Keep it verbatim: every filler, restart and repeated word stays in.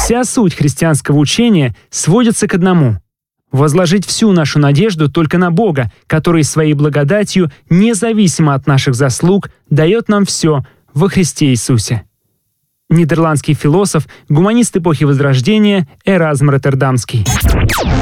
Вся суть христианского учения сводится к одному — возложить всю нашу надежду только на Бога, который своей благодатью, независимо от наших заслуг, дает нам все во Христе Иисусе. Нидерландский философ, гуманист эпохи Возрождения Эразм Роттердамский.